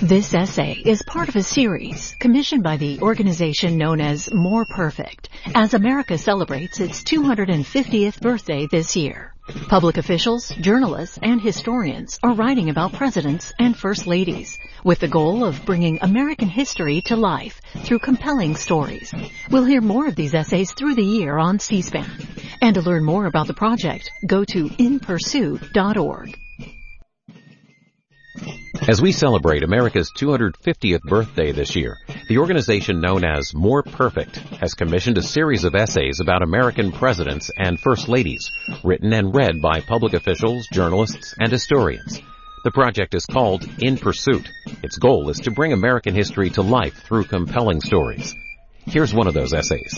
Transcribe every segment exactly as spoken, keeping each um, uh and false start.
This essay is part of a series commissioned by the organization known as More Perfect, as America celebrates its two hundred fiftieth birthday this year. Public officials, journalists, and historians are writing about presidents and first ladies, with the goal of bringing American history to life through compelling stories. We'll hear more of these essays through the year on C-SPAN. And to learn more about the project, go to in pursuit dot org. As we celebrate America's two hundred fiftieth birthday this year, the organization known as More Perfect has commissioned a series of essays about American presidents and first ladies, written and read by public officials, journalists, and historians. The project is called In Pursuit. Its goal is to bring American history to life through compelling stories. Here's one of those essays.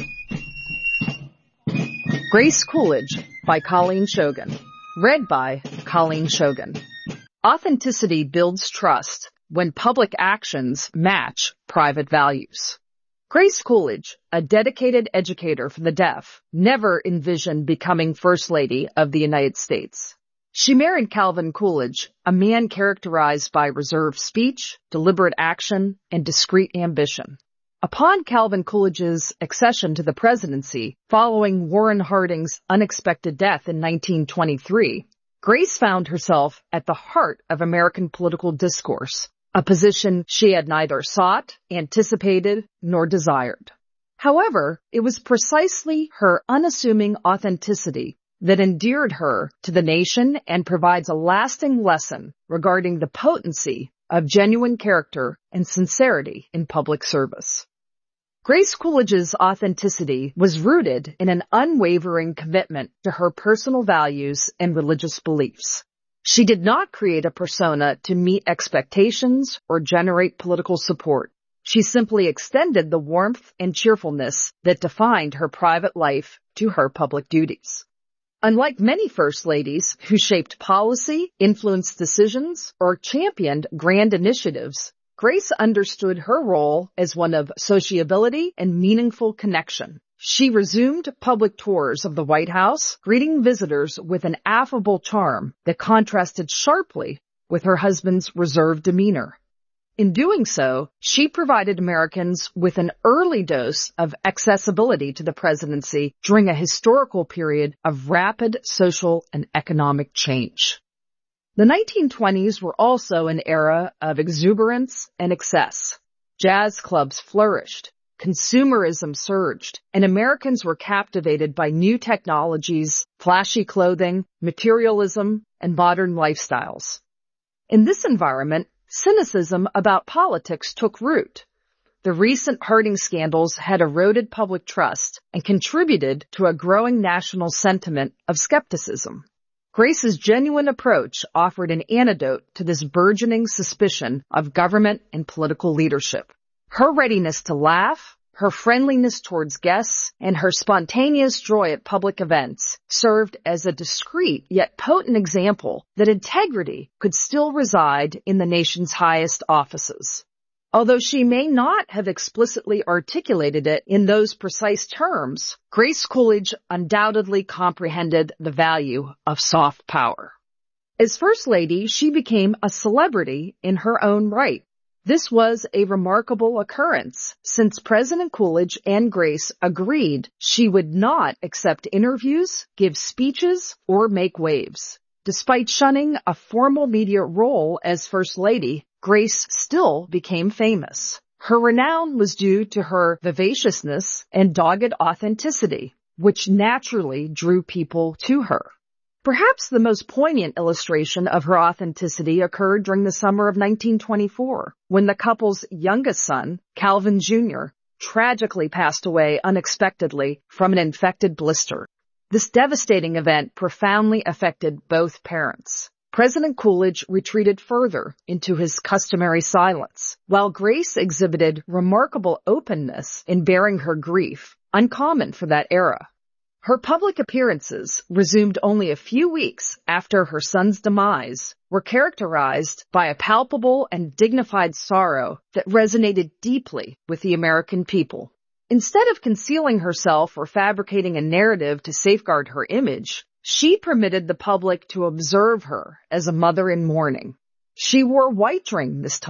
Grace Coolidge by Colleen Shogan. Read by Colleen Shogan. Authenticity builds trust when public actions match private values. Grace Coolidge, a dedicated educator for the deaf, never envisioned becoming First Lady of the United States. She married Calvin Coolidge, a man characterized by reserved speech, deliberate action, and discreet ambition. Upon Calvin Coolidge's accession to the presidency, following Warren Harding's unexpected death in nineteen twenty-three, Grace found herself at the heart of American political discourse, a position she had neither sought, anticipated, nor desired. However, it was precisely her unassuming authenticity that endeared her to the nation and provides a lasting lesson regarding the potency of genuine character and sincerity in public service. Grace Coolidge's authenticity was rooted in an unwavering commitment to her personal values and religious beliefs. She did not create a persona to meet expectations or generate political support. She simply extended the warmth and cheerfulness that defined her private life to her public duties. Unlike many first ladies who shaped policy, influenced decisions, or championed grand initiatives, Grace understood her role as one of sociability and meaningful connection. She resumed public tours of the White House, greeting visitors with an affable charm that contrasted sharply with her husband's reserved demeanor. In doing so, she provided Americans with an early dose of accessibility to the presidency during a historical period of rapid social and economic change. The nineteen twenties were also an era of exuberance and excess. Jazz clubs flourished, consumerism surged, and Americans were captivated by new technologies, flashy clothing, materialism, and modern lifestyles. In this environment, cynicism about politics took root. The recent Harding scandals had eroded public trust and contributed to a growing national sentiment of skepticism. Grace's genuine approach offered an antidote to this burgeoning suspicion of government and political leadership. Her readiness to laugh, her friendliness towards guests, and her spontaneous joy at public events served as a discreet yet potent example that integrity could still reside in the nation's highest offices. Although she may not have explicitly articulated it in those precise terms, Grace Coolidge undoubtedly comprehended the value of soft power. As First Lady, she became a celebrity in her own right. This was a remarkable occurrence, since President Coolidge and Grace agreed she would not accept interviews, give speeches, or make waves. Despite shunning a formal media role as First Lady, Grace still became famous. Her renown was due to her vivaciousness and dogged authenticity, which naturally drew people to her. Perhaps the most poignant illustration of her authenticity occurred during the summer of nineteen twenty-four, when the couple's youngest son, Calvin Junior, tragically passed away unexpectedly from an infected blister. This devastating event profoundly affected both parents. President Coolidge retreated further into his customary silence, while Grace exhibited remarkable openness in bearing her grief, uncommon for that era. Her public appearances, resumed only a few weeks after her son's demise, were characterized by a palpable and dignified sorrow that resonated deeply with the American people. Instead of concealing herself or fabricating a narrative to safeguard her image, she permitted the public to observe her as a mother in mourning. She wore white during this time,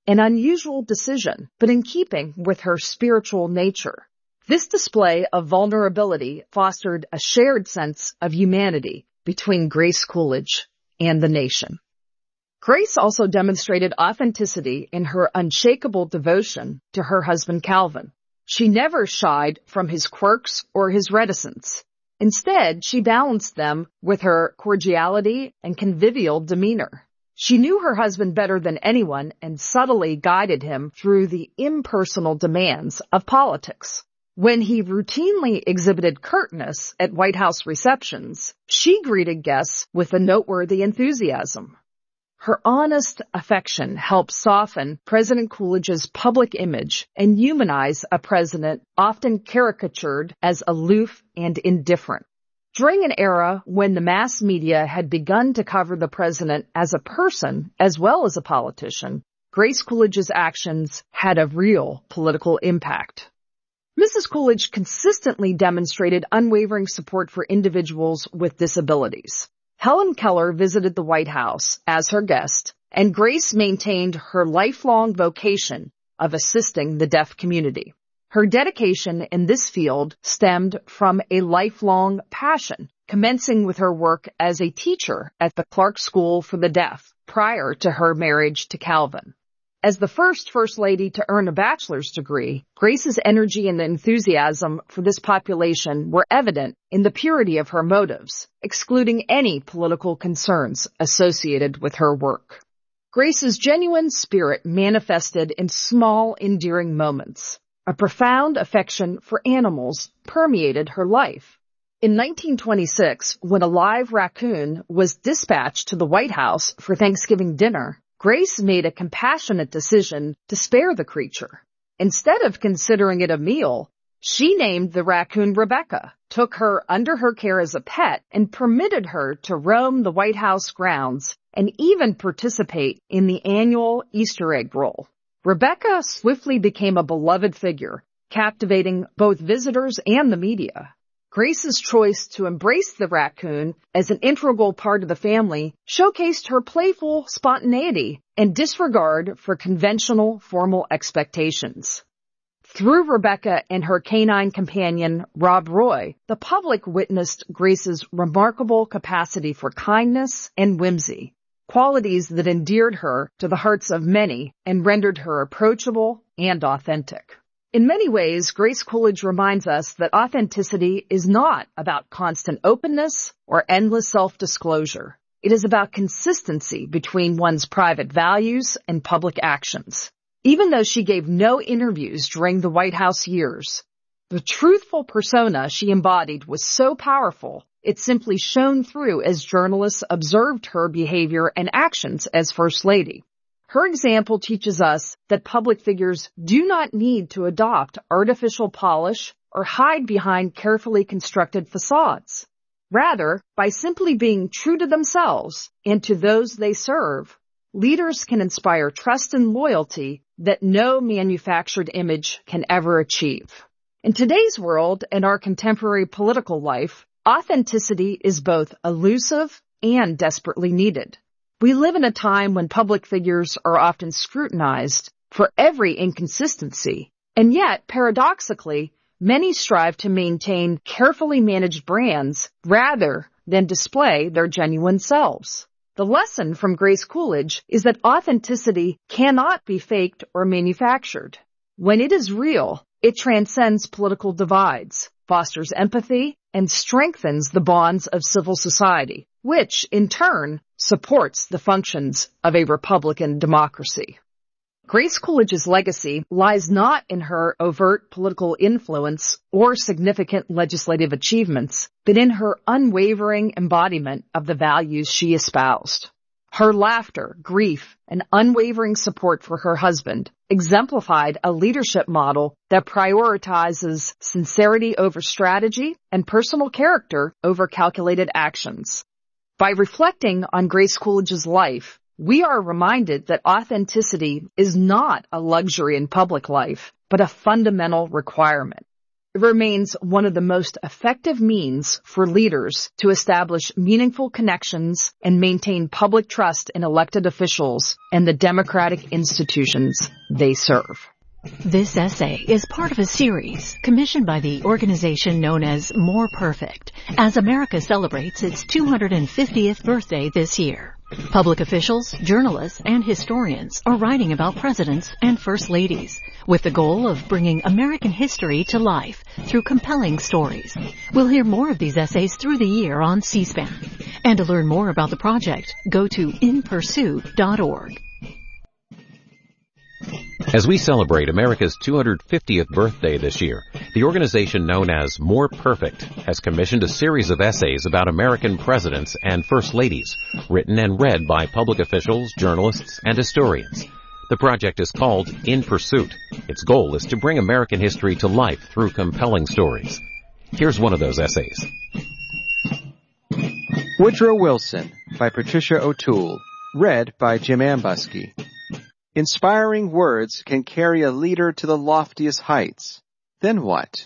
an unusual decision, but in keeping with her spiritual nature. This display of vulnerability fostered a shared sense of humanity between Grace Coolidge and the nation. Grace also demonstrated authenticity in her unshakable devotion to her husband Calvin. She never shied from his quirks or his reticence. Instead, she balanced them with her cordiality and convivial demeanor. She knew her husband better than anyone and subtly guided him through the impersonal demands of politics. When he routinely exhibited curtness at White House receptions, she greeted guests with a noteworthy enthusiasm. Her honest affection helped soften President Coolidge's public image and humanize a president often caricatured as aloof and indifferent. During an era when the mass media had begun to cover the president as a person as well as a politician, Grace Coolidge's actions had a real political impact. Missus Coolidge consistently demonstrated unwavering support for individuals with disabilities. Helen Keller visited the White House as her guest, and Grace maintained her lifelong vocation of assisting the deaf community. Her dedication in this field stemmed from a lifelong passion, commencing with her work as a teacher at the Clark School for the Deaf prior to her marriage to Calvin. As the first First Lady to earn a bachelor's degree, Grace's energy and enthusiasm for this population were evident in the purity of her motives, excluding any political concerns associated with her work. Grace's genuine spirit manifested in small, endearing moments. A profound affection for animals permeated her life. In nineteen twenty-six, when a live raccoon was dispatched to the White House for Thanksgiving dinner, Grace made a compassionate decision to spare the creature. Instead of considering it a meal, she named the raccoon Rebecca, took her under her care as a pet, and permitted her to roam the White House grounds and even participate in the annual Easter egg roll. Rebecca swiftly became a beloved figure, captivating both visitors and the media. Grace's choice to embrace the raccoon as an integral part of the family showcased her playful spontaneity and disregard for conventional formal expectations. Through Rebecca and her canine companion, Rob Roy, the public witnessed Grace's remarkable capacity for kindness and whimsy, qualities that endeared her to the hearts of many and rendered her approachable and authentic. In many ways, Grace Coolidge reminds us that authenticity is not about constant openness or endless self-disclosure. It is about consistency between one's private values and public actions. Even though she gave no interviews during the White House years, the truthful persona she embodied was so powerful, it simply shone through as journalists observed her behavior and actions as First Lady. Her example teaches us that public figures do not need to adopt artificial polish or hide behind carefully constructed facades. Rather, by simply being true to themselves and to those they serve, leaders can inspire trust and loyalty that no manufactured image can ever achieve. In today's world and our contemporary political life, authenticity is both elusive and desperately needed. We live in a time when public figures are often scrutinized for every inconsistency, and yet, paradoxically, many strive to maintain carefully managed brands rather than display their genuine selves. The lesson from Grace Coolidge is that authenticity cannot be faked or manufactured. When it is real, it transcends political divides, fosters empathy, and strengthens the bonds of civil society, which, in turn, supports the functions of a Republican democracy. Grace Coolidge's legacy lies not in her overt political influence or significant legislative achievements, but in her unwavering embodiment of the values she espoused. Her laughter, grief, and unwavering support for her husband exemplified a leadership model that prioritizes sincerity over strategy and personal character over calculated actions. By reflecting on Grace Coolidge's life, we are reminded that authenticity is not a luxury in public life, but a fundamental requirement. It remains one of the most effective means for leaders to establish meaningful connections and maintain public trust in elected officials and the democratic institutions they serve. This essay is part of a series commissioned by the organization known as More Perfect, as America celebrates its two hundred fiftieth birthday this year. Public officials, journalists, and historians are writing about presidents and first ladies, with the goal of bringing American history to life through compelling stories. We'll hear more of these essays through the year on C-SPAN. And to learn more about the project, go to in pursuit dot org. As we celebrate America's two hundred fiftieth birthday this year, the organization known as More Perfect has commissioned a series of essays about American presidents and first ladies, written and read by public officials, journalists, and historians. The project is called In Pursuit. Its goal is to bring American history to life through compelling stories. Here's one of those essays. Woodrow Wilson by Patricia O'Toole, read by Jim Ambuske. Inspiring words can carry a leader to the loftiest heights. Then what?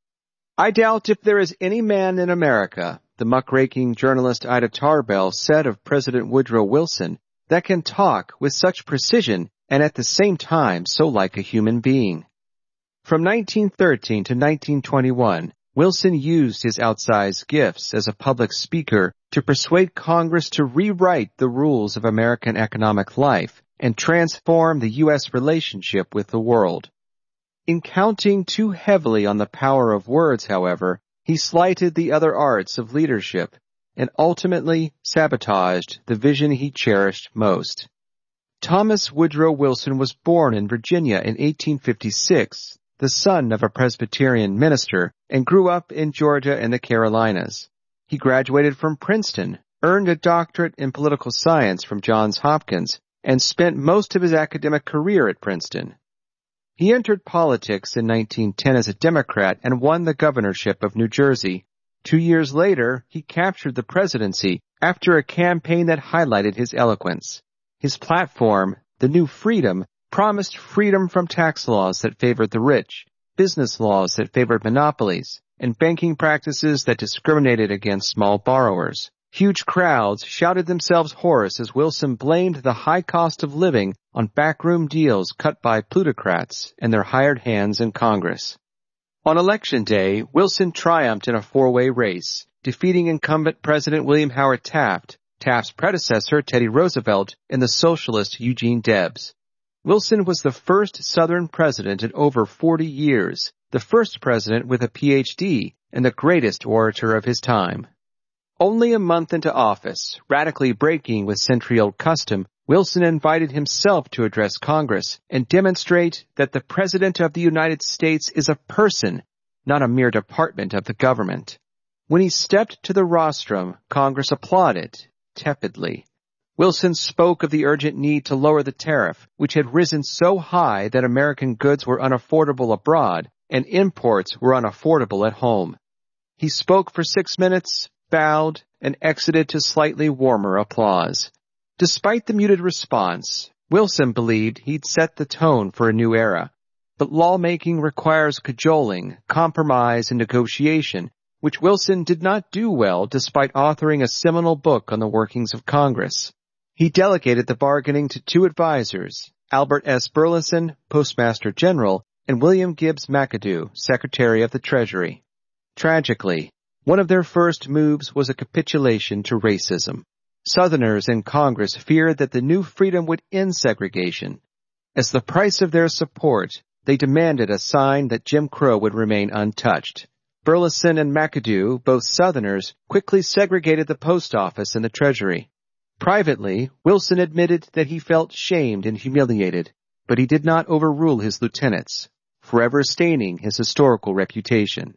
I doubt if there is any man in America, the muckraking journalist Ida Tarbell said of President Woodrow Wilson, that can talk with such precision and at the same time so like a human being. From nineteen thirteen to nineteen twenty-one, Wilson used his outsized gifts as a public speaker to persuade Congress to rewrite the rules of American economic life and transform the U S relationship with the world. In counting too heavily on the power of words, however, he slighted the other arts of leadership and ultimately sabotaged the vision he cherished most. Thomas Woodrow Wilson was born in Virginia in eighteen fifty-six, the son of a Presbyterian minister, and grew up in Georgia and the Carolinas. He graduated from Princeton, earned a doctorate in political science from Johns Hopkins, and spent most of his academic career at Princeton. He entered politics in nineteen ten as a Democrat and won the governorship of New Jersey. Two years later, he captured the presidency after a campaign that highlighted his eloquence. His platform, The New Freedom, promised freedom from tax laws that favored the rich, business laws that favored monopolies, and banking practices that discriminated against small borrowers. Huge crowds shouted themselves hoarse as Wilson blamed the high cost of living on backroom deals cut by plutocrats and their hired hands in Congress. On Election Day, Wilson triumphed in a four-way race, defeating incumbent President William Howard Taft, Taft's predecessor Teddy Roosevelt, and the socialist Eugene Debs. Wilson was the first Southern president in over forty years, the first president with a P H D, and the greatest orator of his time. Only a month into office, radically breaking with century-old custom, Wilson invited himself to address Congress and demonstrate that the President of the United States is a person, not a mere department of the government. When he stepped to the rostrum, Congress applauded, tepidly. Wilson spoke of the urgent need to lower the tariff, which had risen so high that American goods were unaffordable abroad and imports were unaffordable at home. He spoke for six minutes, bowed, and exited to slightly warmer applause. Despite the muted response, Wilson believed he'd set the tone for a new era. But lawmaking requires cajoling, compromise, and negotiation, which Wilson did not do well despite authoring a seminal book on the workings of Congress. He delegated the bargaining to two advisors, Albert S. Burleson, Postmaster General, and William Gibbs McAdoo, Secretary of the Treasury. Tragically, one of their first moves was a capitulation to racism. Southerners in Congress feared that the new freedom would end segregation. As the price of their support, they demanded a sign that Jim Crow would remain untouched. Burleson and McAdoo, both Southerners, quickly segregated the post office and the Treasury. Privately, Wilson admitted that he felt shamed and humiliated, but he did not overrule his lieutenants, forever staining his historical reputation.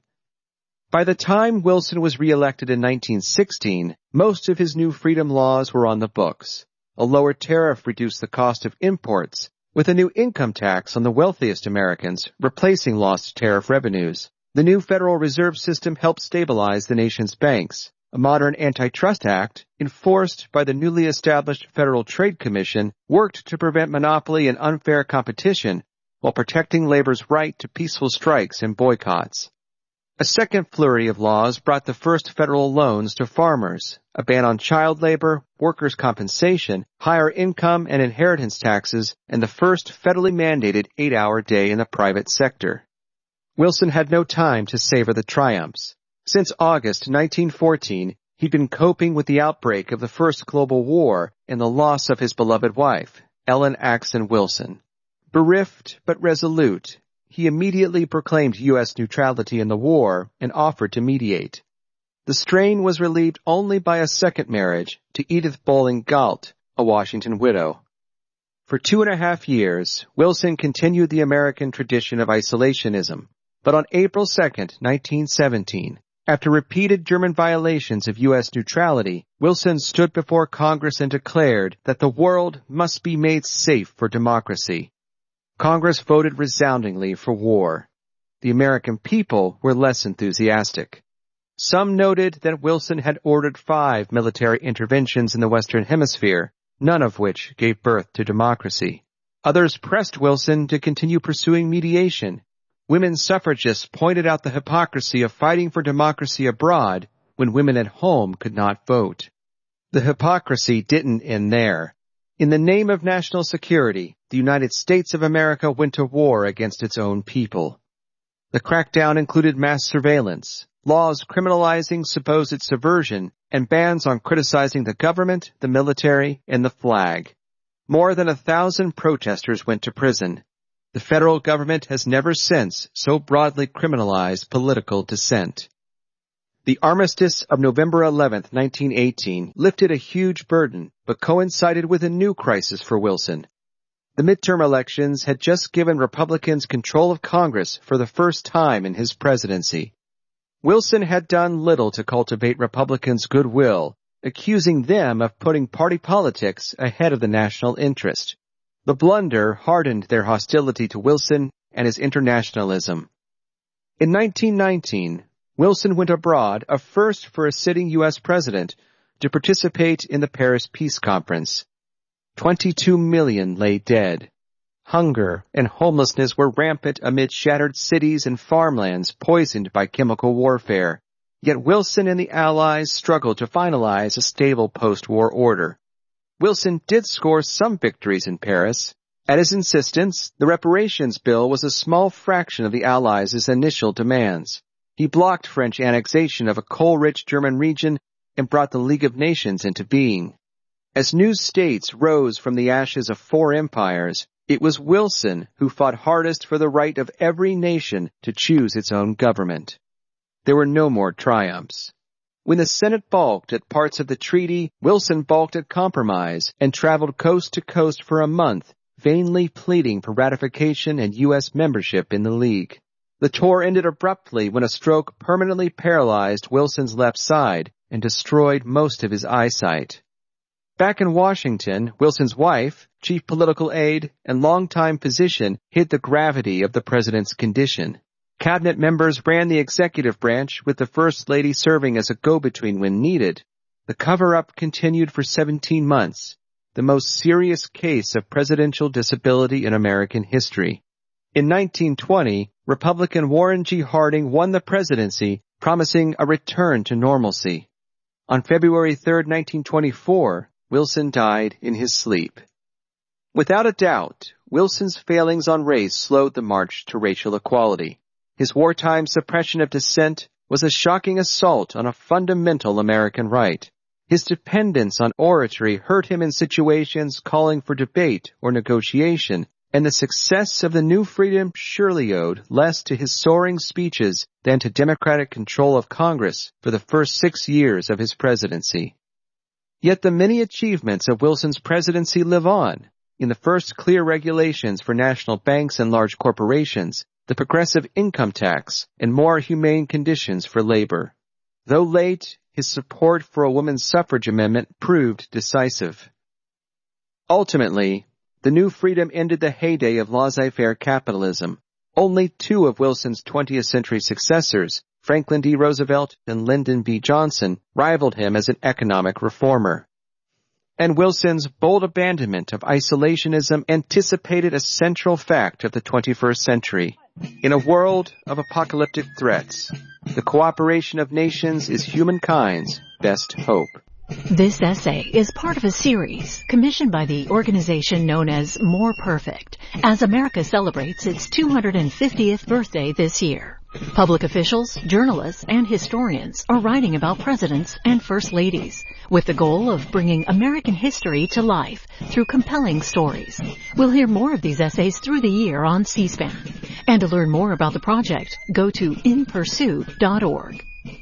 By the time Wilson was reelected in nineteen sixteen, most of his new freedom laws were on the books. A lower tariff reduced the cost of imports, with a new income tax on the wealthiest Americans, replacing lost tariff revenues. The new Federal Reserve System helped stabilize the nation's banks. A modern antitrust act, enforced by the newly established Federal Trade Commission, worked to prevent monopoly and unfair competition while protecting labor's right to peaceful strikes and boycotts. A second flurry of laws brought the first federal loans to farmers, a ban on child labor, workers' compensation, higher income and inheritance taxes, and the first federally mandated eight-hour day in the private sector. Wilson had no time to savor the triumphs. Since August nineteen fourteen, he'd been coping with the outbreak of the First Global War and the loss of his beloved wife, Ellen Axson Wilson. Bereft but resolute, he immediately proclaimed U S neutrality in the war and offered to mediate. The strain was relieved only by a second marriage to Edith Bolling Galt, a Washington widow. For two and a half years, Wilson continued the American tradition of isolationism, but on April second, nineteen seventeen, after repeated German violations of U S neutrality, Wilson stood before Congress and declared that the world must be made safe for democracy. Congress voted resoundingly for war. The American people were less enthusiastic. Some noted that Wilson had ordered five military interventions in the Western Hemisphere, none of which gave birth to democracy. Others pressed Wilson to continue pursuing mediation. Women suffragists pointed out the hypocrisy of fighting for democracy abroad when women at home could not vote. The hypocrisy didn't end there. In the name of national security, the United States of America went to war against its own people. The crackdown included mass surveillance, laws criminalizing supposed subversion, and bans on criticizing the government, the military, and the flag. More than a thousand protesters went to prison. The federal government has never since so broadly criminalized political dissent. The armistice of November eleventh, nineteen eighteen, lifted a huge burden, but coincided with a new crisis for Wilson. The midterm elections had just given Republicans control of Congress for the first time in his presidency. Wilson had done little to cultivate Republicans' goodwill, accusing them of putting party politics ahead of the national interest. The blunder hardened their hostility to Wilson and his internationalism. In nineteen nineteen, Wilson went abroad, a first for a sitting U S president, to participate in the Paris Peace Conference. Twenty-two million lay dead. Hunger and homelessness were rampant amid shattered cities and farmlands poisoned by chemical warfare. Yet Wilson and the Allies struggled to finalize a stable post-war order. Wilson did score some victories in Paris. At his insistence, the reparations bill was a small fraction of the Allies' initial demands. He blocked French annexation of a coal-rich German region and brought the League of Nations into being. As new states rose from the ashes of four empires, it was Wilson who fought hardest for the right of every nation to choose its own government. There were no more triumphs. When the Senate balked at parts of the treaty, Wilson balked at compromise and traveled coast to coast for a month, vainly pleading for ratification and U S membership in the League. The tour ended abruptly when a stroke permanently paralyzed Wilson's left side and destroyed most of his eyesight. Back in Washington, Wilson's wife, chief political aide, and longtime physician hid the gravity of the president's condition. Cabinet members ran the executive branch, with the First Lady serving as a go-between when needed. The cover-up continued for seventeen months, the most serious case of presidential disability in American history. In nineteen twenty, Republican Warren G. Harding won the presidency, promising a return to normalcy. On February third, nineteen twenty-four, Wilson died in his sleep. Without a doubt, Wilson's failings on race slowed the march to racial equality. His wartime suppression of dissent was a shocking assault on a fundamental American right. His dependence on oratory hurt him in situations calling for debate or negotiation, and the success of the new freedom surely owed less to his soaring speeches than to Democratic control of Congress for the first six years of his presidency. Yet the many achievements of Wilson's presidency live on. In the first clear regulations for national banks and large corporations, the progressive income tax, and more humane conditions for labor. Though late, his support for a women's suffrage amendment proved decisive. Ultimately, the new freedom ended the heyday of laissez-faire capitalism. Only two of Wilson's twentieth century successors, Franklin D. Roosevelt and Lyndon B. Johnson, rivaled him as an economic reformer. And Wilson's bold abandonment of isolationism anticipated a central fact of the twenty-first century. In a world of apocalyptic threats, the cooperation of nations is humankind's best hope. This essay is part of a series commissioned by the organization known as More Perfect, as America celebrates its two hundred fiftieth birthday this year. Public officials, journalists, and historians are writing about presidents and first ladies, with the goal of bringing American history to life through compelling stories. We'll hear more of these essays through the year on C-SPAN. And to learn more about the project, go to in pursuit dot org.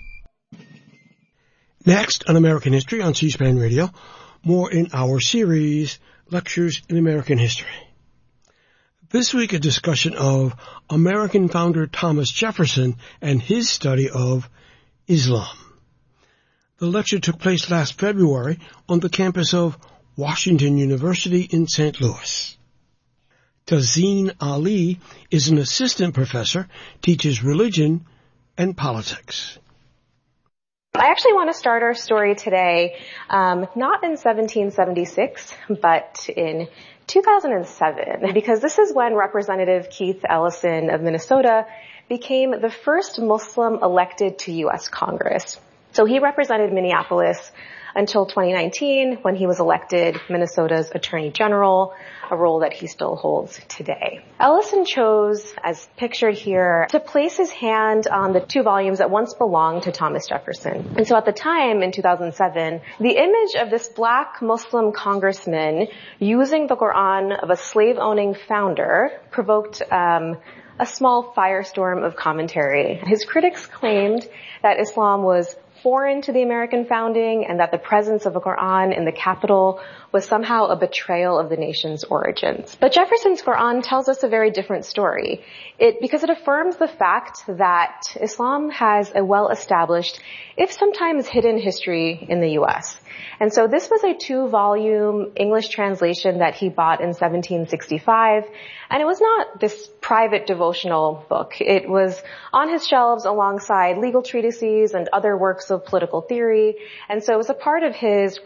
Next on American History on C-SPAN Radio, more in our series, Lectures in American History. This week, a discussion of American founder Thomas Jefferson and his study of Islam. The lecture took place last February on the campus of Washington University in Saint Louis. Tazeen Ali is an assistant professor, teaches religion and politics. I actually want to start our story today, um, not in seventeen seventy-six, but in two thousand seven, because this is when Representative Keith Ellison of Minnesota became the first Muslim elected to U S Congress. So he represented Minneapolis until twenty nineteen, when he was elected Minnesota's Attorney General, a role that he still holds today. Ellison chose, as pictured here, to place his hand on the two volumes that once belonged to Thomas Jefferson. And so at the time, in two thousand seven, the image of this black Muslim congressman using the Quran of a slave-owning founder provoked um, a small firestorm of commentary. His critics claimed that Islam was foreign to the American founding and that the presence of a Quran in the Capitol was somehow a betrayal of the nation's origins. But Jefferson's Quran tells us a very different story. It, because it affirms the fact that Islam has a well-established, if sometimes hidden, history in the U S. And so this was a two-volume English translation that he bought in seventeen sixty-five, and it was not this private devotional book. It was on his shelves alongside legal treatises and other works of political theory, and so it was a part of his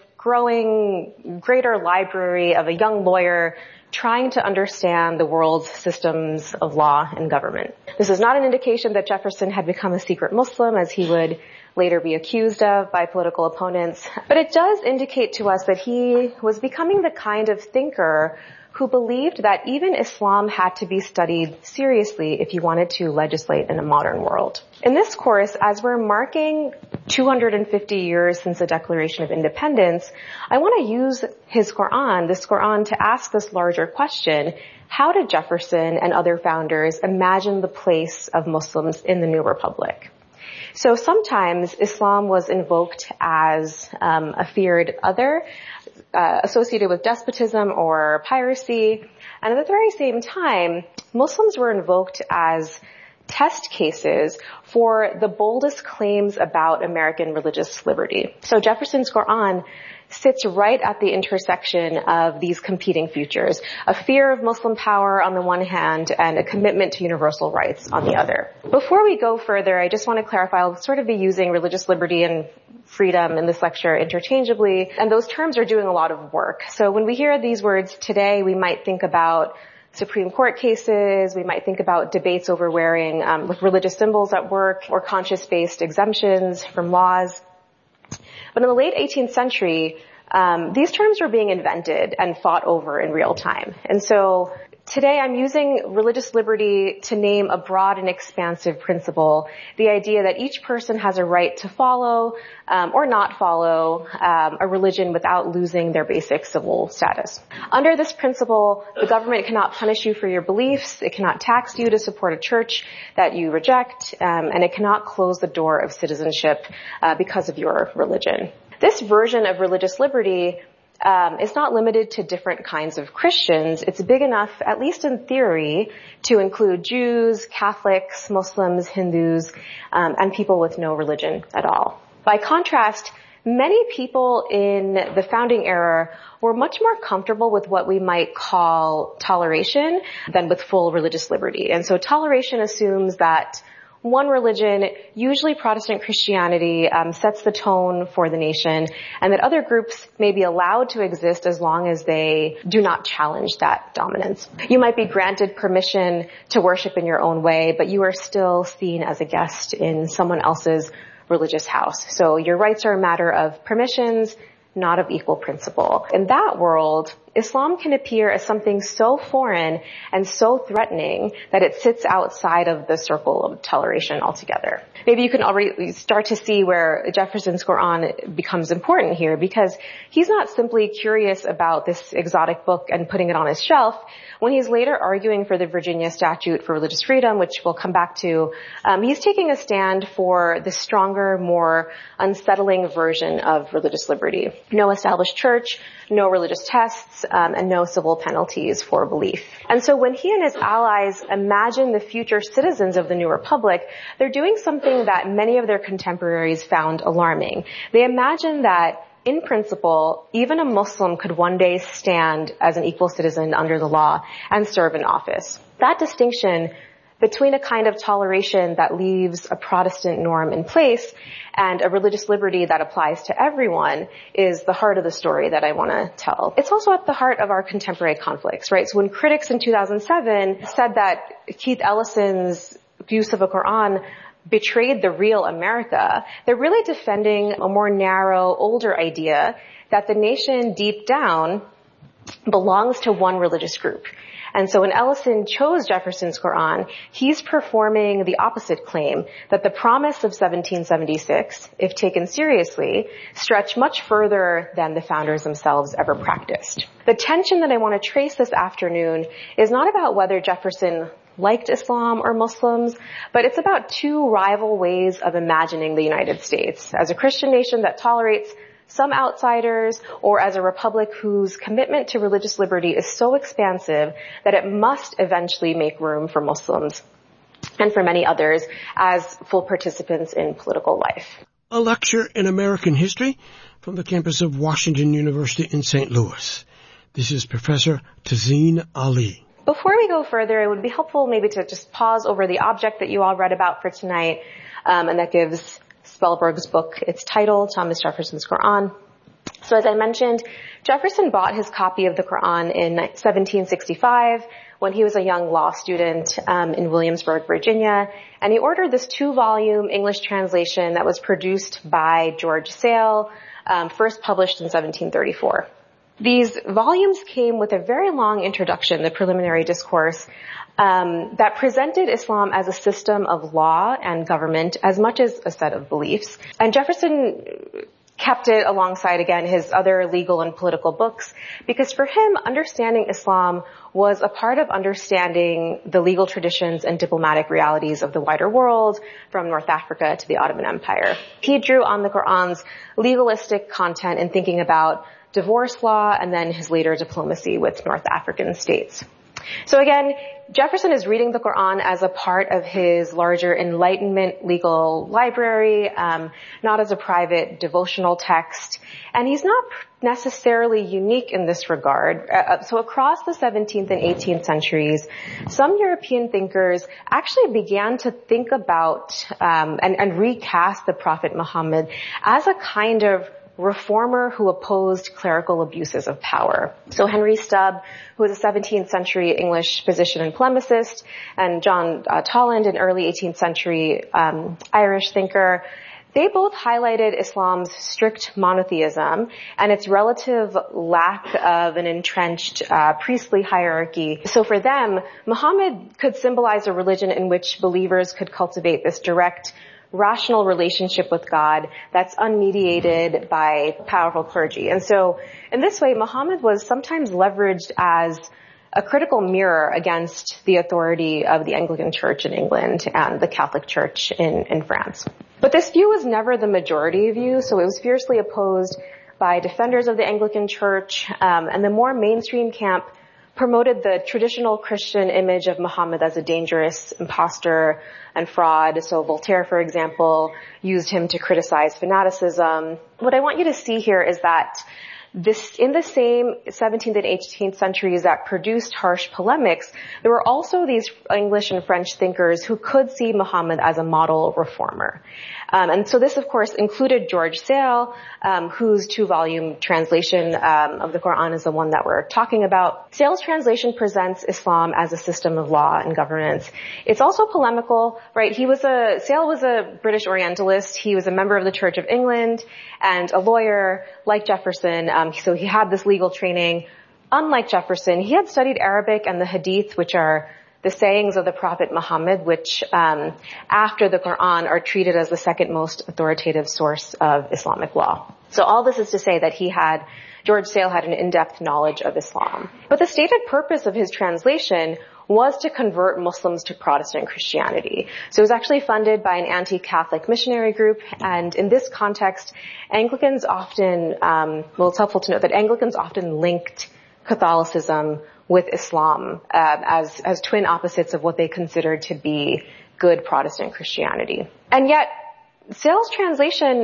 growing greater library of a young lawyer trying to understand the world's systems of law and government. This is not an indication that Jefferson had become a secret Muslim, as he would later be accused of by political opponents, but it does indicate to us that he was becoming the kind of thinker who believed that even Islam had to be studied seriously if you wanted to legislate in a modern world. In this course, as we're marking two hundred fifty years since the Declaration of Independence, I want to use his Quran, this Quran, to ask this larger question: how did Jefferson and other founders imagine the place of Muslims in the new republic? So sometimes Islam was invoked as um, a feared other, uh, associated with despotism or piracy. And at the very same time, Muslims were invoked as test cases for the boldest claims about American religious liberty. So Jefferson's Quran sits right at the intersection of these competing futures, a fear of Muslim power on the one hand and a commitment to universal rights on the other. Before we go further, I just want to clarify, I'll sort of be using religious liberty and freedom in this lecture interchangeably, and those terms are doing a lot of work. So when we hear these words today, we might think about Supreme Court cases, we might think about debates over wearing um, like religious symbols at work or conscience-based exemptions from laws. But in the late eighteenth century, um, these terms were being invented and fought over in real time. And so today I'm using religious liberty to name a broad and expansive principle, the idea that each person has a right to follow um, or not follow um, a religion without losing their basic civil status. Under this principle, the government cannot punish you for your beliefs, it cannot tax you to support a church that you reject, um, and it cannot close the door of citizenship uh, because of your religion. This version of religious liberty Um, it's not limited to different kinds of Christians. It's big enough, at least in theory, to include Jews, Catholics, Muslims, Hindus, um, and people with no religion at all. By contrast, many people in the founding era were much more comfortable with what we might call toleration than with full religious liberty. And so toleration assumes that one religion, usually Protestant Christianity, um, sets the tone for the nation, and that other groups may be allowed to exist as long as they do not challenge that dominance. You might be granted permission to worship in your own way, but you are still seen as a guest in someone else's religious house. So your rights are a matter of permissions, not of equal principle. In that world, Islam can appear as something so foreign and so threatening that it sits outside of the circle of toleration altogether. Maybe you can already start to see where Jefferson's Quran becomes important here, because he's not simply curious about this exotic book and putting it on his shelf. When he's later arguing for the Virginia Statute for Religious Freedom, which we'll come back to, um, he's taking a stand for the stronger, more unsettling version of religious liberty. No established church, no religious tests, um, and no civil penalties for belief. And so when he and his allies imagine the future citizens of the new republic, they're doing something that many of their contemporaries found alarming. They imagine that in principle, even a Muslim could one day stand as an equal citizen under the law and serve in office. That distinction between a kind of toleration that leaves a Protestant norm in place and a religious liberty that applies to everyone is the heart of the story that I want to tell. It's also at the heart of our contemporary conflicts, right? So when critics in two thousand seven said that Keith Ellison's use of a Quran betrayed the real America, they're really defending a more narrow, older idea that the nation deep down belongs to one religious group. And so when Ellison chose Jefferson's Quran, he's performing the opposite claim, that the promise of seventeen seventy-six, if taken seriously, stretched much further than the founders themselves ever practiced. The tension that I want to trace this afternoon is not about whether Jefferson liked Islam or Muslims, but it's about two rival ways of imagining the United States as a Christian nation that tolerates some outsiders, or as a republic whose commitment to religious liberty is so expansive that it must eventually make room for Muslims and for many others as full participants in political life. A lecture in American history from the campus of Washington University in Saint Louis. This is Professor Tazeen Ali. Before we go further, it would be helpful maybe to just pause over the object that you all read about for tonight, um, and that gives Spellberg's book its title, Thomas Jefferson's Quran. So as I mentioned, Jefferson bought his copy of the Quran in seventeen sixty-five when he was a young law student um, in Williamsburg, Virginia, and he ordered this two-volume English translation that was produced by George Sale, um, first published in seventeen thirty-four. These volumes came with a very long introduction, the preliminary discourse, um, that presented Islam as a system of law and government as much as a set of beliefs. And Jefferson kept it alongside, again, his other legal and political books, because for him, understanding Islam was a part of understanding the legal traditions and diplomatic realities of the wider world, from North Africa to the Ottoman Empire. He drew on the Quran's legalistic content in thinking about divorce law, and then his later diplomacy with North African states. So again, Jefferson is reading the Quran as a part of his larger Enlightenment legal library, um, not as a private devotional text. And he's not necessarily unique in this regard. Uh, so across the seventeenth and eighteenth centuries, some European thinkers actually began to think about um, and, and recast the Prophet Muhammad as a kind of reformer who opposed clerical abuses of power. So Henry Stubb, who was a seventeenth century English physician and polemicist, and John uh, Tolland, an early eighteenth century um, Irish thinker, they both highlighted Islam's strict monotheism and its relative lack of an entrenched uh, priestly hierarchy. So for them, Muhammad could symbolize a religion in which believers could cultivate this direct rational relationship with God that's unmediated by powerful clergy. And so in this way, Muhammad was sometimes leveraged as a critical mirror against the authority of the Anglican Church in England and the Catholic Church in, in France. But this view was never the majority view, so it was fiercely opposed by defenders of the Anglican Church, um, and the more mainstream camp promoted the traditional Christian image of Muhammad as a dangerous impostor and fraud. So Voltaire, for example, used him to criticize fanaticism. What I want you to see here is that this, in the same seventeenth and eighteenth centuries that produced harsh polemics, there were also these English and French thinkers who could see Muhammad as a model reformer. Um, and so this, of course, included George Sale, um, whose two-volume translation um, of the Quran is the one that we're talking about. Sale's translation presents Islam as a system of law and governance. It's also polemical, right? He was a Sale was a British Orientalist. He was a member of the Church of England and a lawyer, like Jefferson. Um, so he had this legal training. Unlike Jefferson, he had studied Arabic and the Hadith, which are the sayings of the Prophet Muhammad, which um, after the Quran are treated as the second most authoritative source of Islamic law. So all this is to say that he had, George Sale had an in-depth knowledge of Islam. But the stated purpose of his translation was to convert Muslims to Protestant Christianity. So it was actually funded by an anti-Catholic missionary group, and in this context, Anglicans often, um, well, it's helpful to note that Anglicans often linked Catholicism with Islam uh, as as twin opposites of what they considered to be good Protestant Christianity. And yet, Sale's translation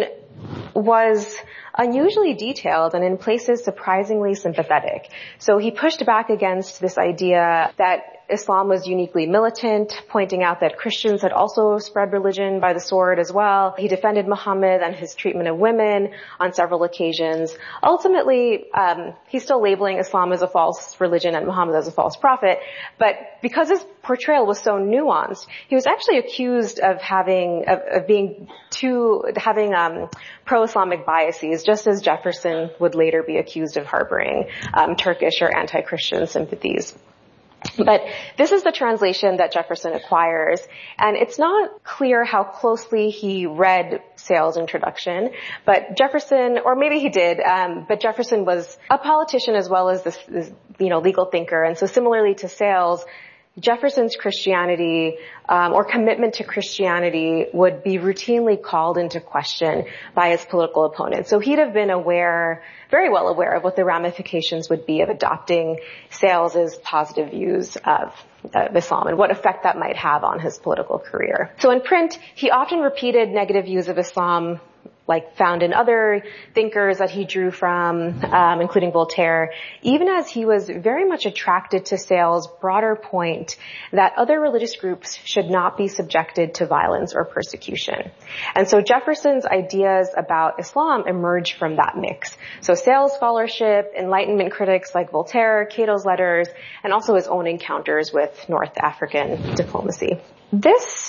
was unusually detailed and in places surprisingly sympathetic. So he pushed back against this idea that Islam was uniquely militant, pointing out that Christians had also spread religion by the sword as well. He defended Muhammad and his treatment of women on several occasions. Ultimately, um, he's still labeling Islam as a false religion and Muhammad as a false prophet. But because his portrayal was so nuanced, he was actually accused of having, of, of being too, having um, pro-Islamic biases, just as Jefferson would later be accused of harboring um, Turkish or anti-Christian sympathies. But this is the translation that Jefferson acquires, and it's not clear how closely he read Sale's introduction, but Jefferson, or maybe he did, um, but Jefferson was a politician as well as this, this, you know, legal thinker, and so similarly to Sale's, Jefferson's Christianity um, or commitment to Christianity would be routinely called into question by his political opponents. So he'd have been aware, very well aware of what the ramifications would be of adopting Sales's positive views of, of Islam and what effect that might have on his political career. So in print, he often repeated negative views of Islam, like found in other thinkers that he drew from, um, including Voltaire, even as he was very much attracted to Sale's broader point that other religious groups should not be subjected to violence or persecution. And so Jefferson's ideas about Islam emerged from that mix. So Sale's scholarship, Enlightenment critics like Voltaire, Cato's letters, and also his own encounters with North African diplomacy. This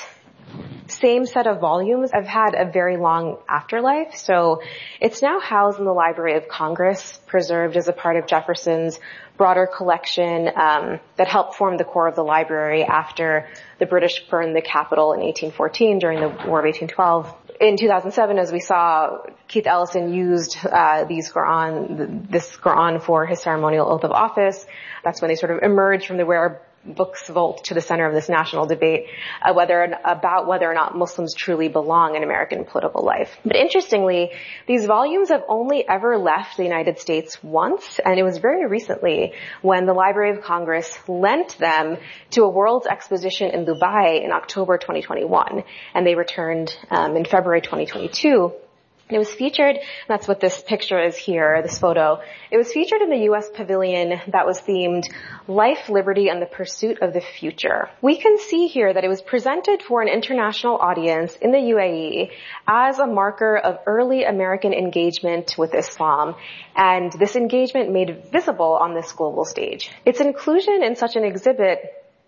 same set of volumes have had a very long afterlife. So it's now housed in the Library of Congress, preserved as a part of Jefferson's broader collection um, that helped form the core of the library after the British burned the Capitol in eighteen fourteen during the War of eighteen twelve. In two thousand seven, as we saw, Keith Ellison used uh, these Quran, this Quran for his ceremonial oath of office. That's when they sort of emerged from the rare books vault to the center of this national debate uh, whether about whether or not Muslims truly belong in American political life. But interestingly, these volumes have only ever left the United States once, and it was very recently when the Library of Congress lent them to a World's Exposition in Dubai in October twenty twenty-one, and they returned um, in February twenty twenty-two. It was featured, that's what this picture is here, this photo. It was featured in the U S pavilion that was themed Life, Liberty, and the Pursuit of the Future. We can see here that it was presented for an international audience in the U A E as a marker of early American engagement with Islam, and this engagement made visible on this global stage. Its inclusion in such an exhibit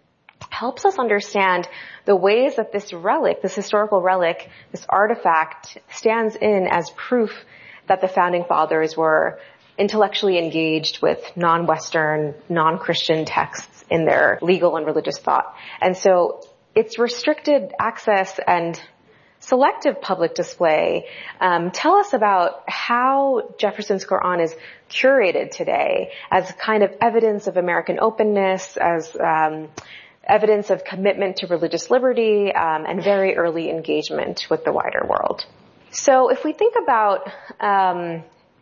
helps us understand the ways that this relic, this historical relic, this artifact stands in as proof that the founding fathers were intellectually engaged with non-Western, non-Christian texts in their legal and religious thought. And so its restricted access and selective public display um, tell us about how Jefferson's Quran is curated today as kind of evidence of American openness, as um, evidence of commitment to religious liberty, um, and very early engagement with the wider world. So if we think about um,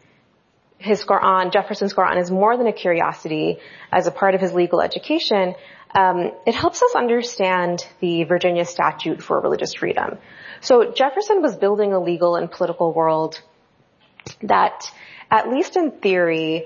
his Quran, Jefferson's Quran, as more than a curiosity, as a part of his legal education, um, it helps us understand the Virginia Statute for Religious Freedom. So Jefferson was building a legal and political world that, at least in theory,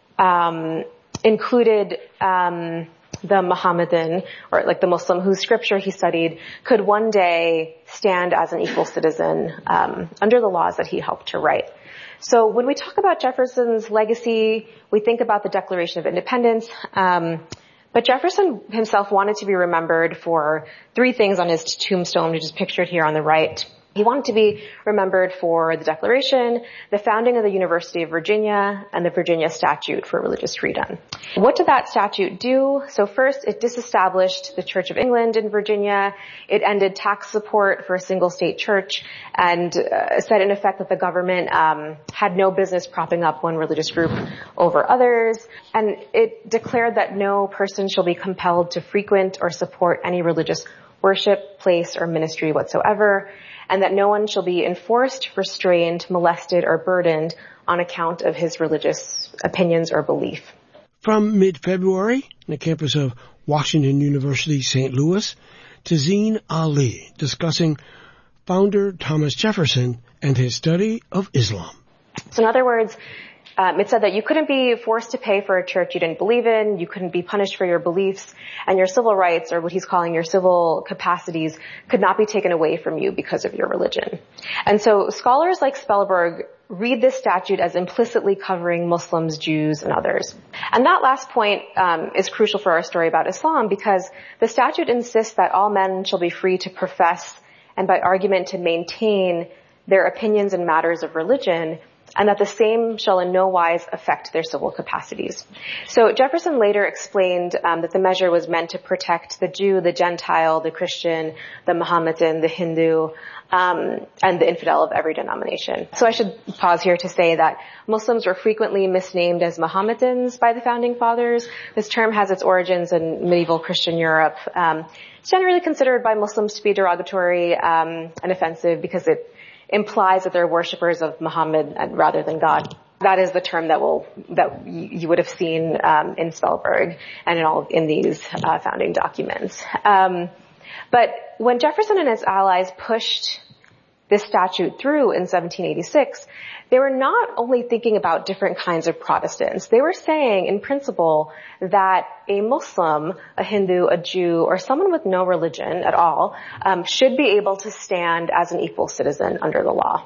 um, included um, the Mohammedan, or like the Muslim whose scripture he studied, could one day stand as an equal citizen um, under the laws that he helped to write. So when we talk about Jefferson's legacy, we think about the Declaration of Independence, um, but Jefferson himself wanted to be remembered for three things on his tombstone, which is pictured here on the right. He wanted to be remembered for the Declaration, the founding of the University of Virginia, and the Virginia Statute for Religious Freedom. What did that statute do? So first, it disestablished the Church of England in Virginia. It ended tax support for a single state church, and uh, said in effect that the government um, had no business propping up one religious group over others. And it declared that no person shall be compelled to frequent or support any religious worship, place, or ministry whatsoever, and that no one shall be enforced, restrained, molested, or burdened on account of his religious opinions or belief. From mid-February, on the campus of Washington University, Saint Louis, Tazeen Ali discussing founder Thomas Jefferson and his study of Islam. So in other words, Um, it said that you couldn't be forced to pay for a church you didn't believe in, you couldn't be punished for your beliefs, and your civil rights, or what he's calling your civil capacities, could not be taken away from you because of your religion. And so scholars like Spelberg read this statute as implicitly covering Muslims, Jews, and others. And that last point um, is crucial for our story about Islam, because the statute insists that all men shall be free to profess and by argument to maintain their opinions in matters of religion, and that the same shall in no wise affect their civil capacities. So Jefferson later explained um, that the measure was meant to protect the Jew, the Gentile, the Christian, the Mohammedan, the Hindu, um, and the infidel of every denomination. So I should pause here to say that Muslims were frequently misnamed as Mohammedans by the Founding Fathers. This term has its origins in medieval Christian Europe. Um, it's generally considered by Muslims to be derogatory um, and offensive because it implies that they're worshippers of Muhammad rather than God. That is the term that will that you would have seen um, in Spelberg and in all in these uh, founding documents. Um, but when Jefferson and his allies pushed this statute through in seventeen eighty-six, they were not only thinking about different kinds of Protestants. They were saying, in principle, that a Muslim, a Hindu, a Jew, or someone with no religion at all um, should be able to stand as an equal citizen under the law.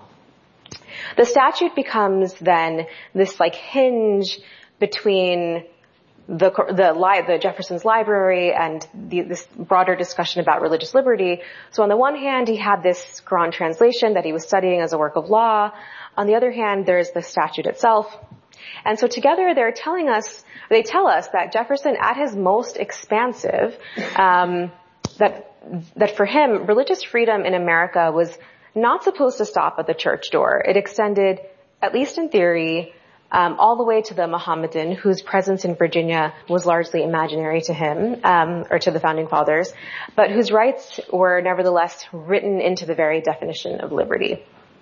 The statute becomes then this like hinge between the the, li- the Jefferson's library and the, this broader discussion about religious liberty. So on the one hand, he had this Quran translation that he was studying as a work of law. On the other hand, there's the statute itself. And so together they're telling us, they tell us that Jefferson at his most expansive, um, that, that for him, religious freedom in America was not supposed to stop at the church door. It extended, at least in theory, um, all the way to the Mohammedan, whose presence in Virginia was largely imaginary to him, um, or to the Founding Fathers, but whose rights were nevertheless written into the very definition of liberty.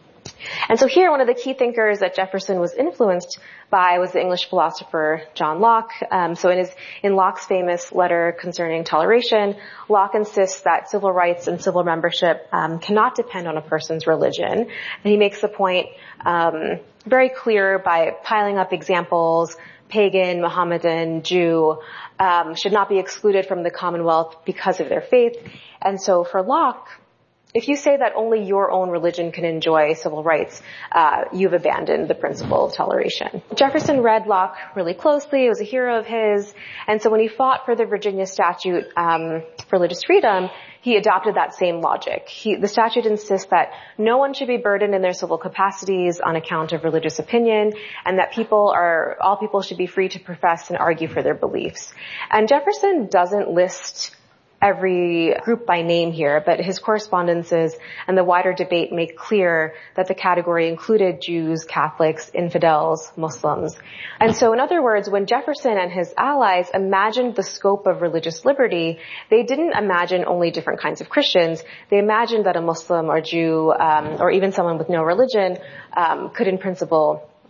And so here, one of the key thinkers that Jefferson was influenced by was the English philosopher John Locke. Um, so in his, in Locke's famous letter concerning toleration, Locke insists that civil rights and civil membership um, cannot depend on a person's religion. And he makes the point um, very clear by piling up examples: pagan, Mohammedan, Jew um, should not be excluded from the Commonwealth because of their faith. And so for Locke, if you say that only your own religion can enjoy civil rights, uh, you've abandoned the principle of toleration. Jefferson read Locke really closely. He was a hero of his. And so when he fought for the Virginia statute um, for religious freedom, he adopted that same logic. He, the statute insists that no one should be burdened in their civil capacities on account of religious opinion, and that people are, all people should be free to profess and argue for their beliefs. And Jefferson doesn't list every group by name here, but his correspondences and the wider debate make clear that the category included Jews, Catholics, infidels, Muslims. And so in other words, when Jefferson and his allies imagined the scope of religious liberty, they didn't imagine only different kinds of Christians. They imagined that a Muslim or Jew, um, or even someone with no religion, um, could in principle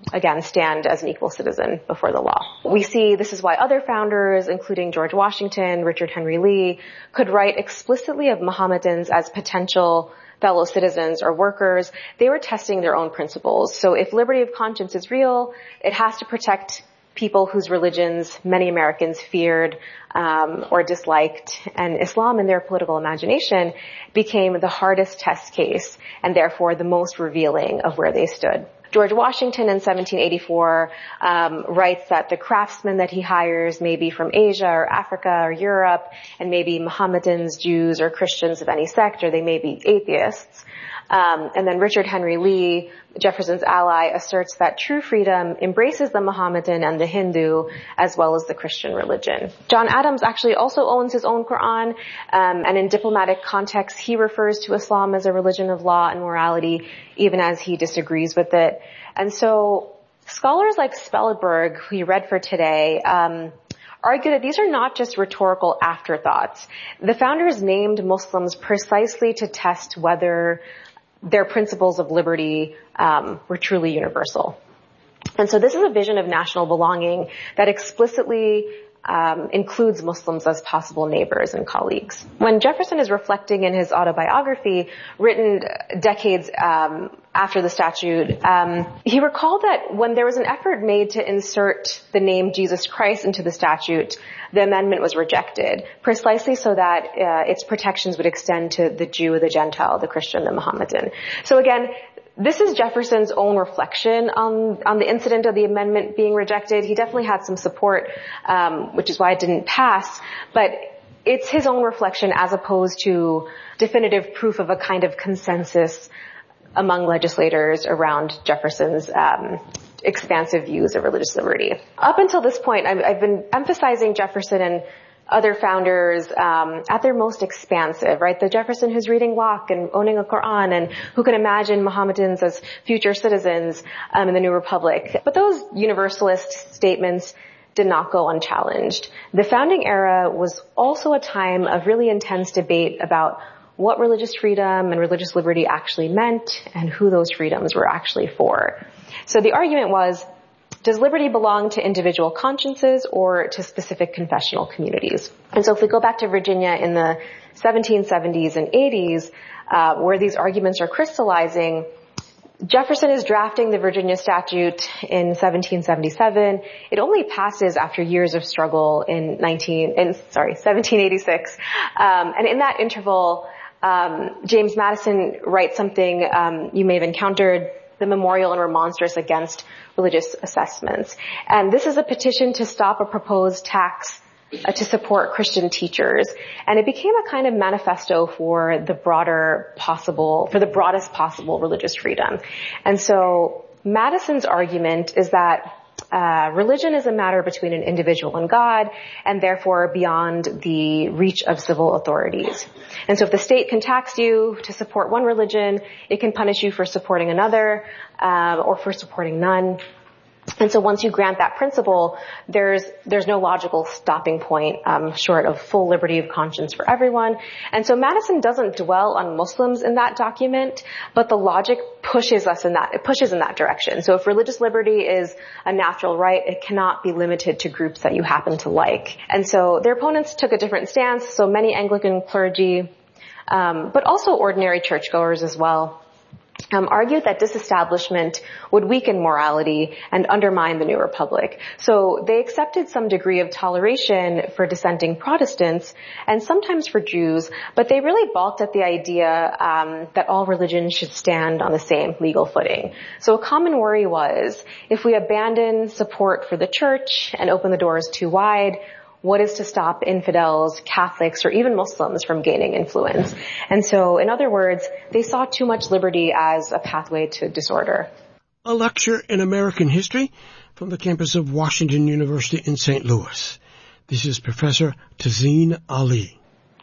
again, stand as an equal citizen before the law. We see this is why other founders, including George Washington, Richard Henry Lee, could write explicitly of Mohammedans as potential fellow citizens or workers. They were testing their own principles. So if liberty of conscience is real, it has to protect people whose religions many Americans feared um, or disliked, and Islam in their political imagination became the hardest test case and therefore the most revealing of where they stood. George Washington in seventeen eighty-four um, writes that the craftsmen that he hires may be from Asia or Africa or Europe, and may be Mohammedans, Jews, or Christians of any sect, or they may be atheists. Um, and then Richard Henry Lee, Jefferson's ally, asserts that true freedom embraces the Mohammedan and the Hindu as well as the Christian religion. John Adams actually also owns his own Quran, um, and in diplomatic contexts, he refers to Islam as a religion of law and morality, even as he disagrees with it. And so scholars like Spelberg, who you read for today, um, argue that these are not just rhetorical afterthoughts. The founders named Muslims precisely to test whether their principles of liberty um, were truly universal. And so this is a vision of national belonging that explicitly um, includes Muslims as possible neighbors and colleagues. When Jefferson is reflecting in his autobiography, written decades um, after the statute, um, he recalled that when there was an effort made to insert the name Jesus Christ into the statute, the amendment was rejected, precisely so that uh, its protections would extend to the Jew, the Gentile, the Christian, the Mohammedan. So again, this is Jefferson's own reflection on, on the incident of the amendment being rejected. He definitely had some support, um, which is why it didn't pass, but it's his own reflection as opposed to definitive proof of a kind of consensus among legislators around Jefferson's um, expansive views of religious liberty. Up until this point, I've, I've been emphasizing Jefferson and other founders um, at their most expansive, right? The Jefferson who's reading Locke and owning a Quran and who can imagine Mohammedans as future citizens um, in the New Republic. But those universalist statements did not go unchallenged. The founding era was also a time of really intense debate about what religious freedom and religious liberty actually meant and who those freedoms were actually for. So the argument was, does liberty belong to individual consciences or to specific confessional communities? And so if we go back to Virginia in the seventeen seventies and eighties, uh, where these arguments are crystallizing, Jefferson is drafting the Virginia statute in seventeen seventy-seven. It only passes after years of struggle in nineteen, in, sorry, seventeen eighty-six. Um, and in that interval, um, James Madison writes something um, you may have encountered, the Memorial and Remonstrance Against Religious Assessments. And this is a petition to stop a proposed tax uh, to support Christian teachers. And it became a kind of manifesto for the broader possible, for the broadest possible religious freedom. And so Madison's argument is that Uh, religion is a matter between an individual and God, and therefore beyond the reach of civil authorities. And so if the state can tax you to support one religion, it can punish you for supporting another, uh, or for supporting none. And so once you grant that principle, there's there's no logical stopping point um, short of full liberty of conscience for everyone. And so Madison doesn't dwell on Muslims in that document, but the logic pushes us in that it pushes in that direction. So if religious liberty is a natural right, it cannot be limited to groups that you happen to like. And so their opponents took a different stance. So many Anglican clergy, um, but also ordinary churchgoers as well, Um, argued that disestablishment would weaken morality and undermine the New Republic. So they accepted some degree of toleration for dissenting Protestants and sometimes for Jews, but they really balked at the idea um, that all religions should stand on the same legal footing. So a common worry was, if we abandon support for the church and open the doors too wide, what is to stop infidels, Catholics, or even Muslims from gaining influence? And so, in other words, they saw too much liberty as a pathway to disorder. A lecture in American history from the campus of Washington University in Saint Louis. This is Professor Tazeen Ali.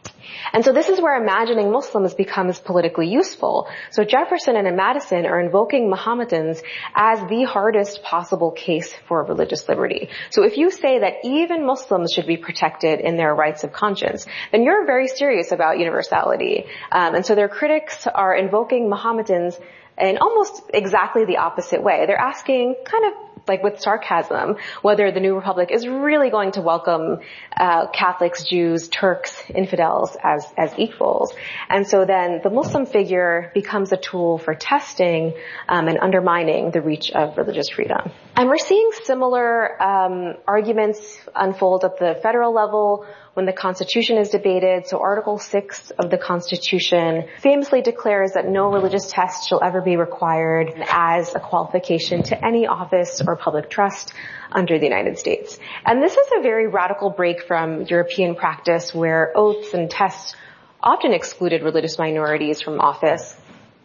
And so this is where imagining Muslims becomes politically useful. So Jefferson and Madison are invoking Mohammedans as the hardest possible case for religious liberty. So if you say that even Muslims should be protected in their rights of conscience, then you're very serious about universality. Um, and so their critics are invoking Mohammedans in almost exactly the opposite way. They're asking, kind of like with sarcasm, whether the new republic is really going to welcome uh, Catholics, Jews, Turks, infidels as as equals. And so then the Muslim figure becomes a tool for testing um, and undermining the reach of religious freedom. And we're seeing similar um, arguments unfold at the federal level when the Constitution is debated. So Article six of the Constitution famously declares that no religious test shall ever be required as a qualification to any office or public trust under the United States. And this is a very radical break from European practice where oaths and tests often excluded religious minorities from office.